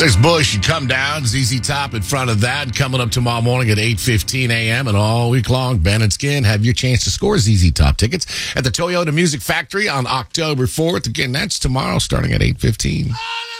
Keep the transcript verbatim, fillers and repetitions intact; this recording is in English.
There's Bush, you come down, Z Z Top in front of that, coming up tomorrow morning at eight fifteen a.m. and all week long, Ben and Skin have your chance to score Z Z Top tickets at the Toyota Music Factory on October fourth. Again, that's tomorrow starting at eight fifteen.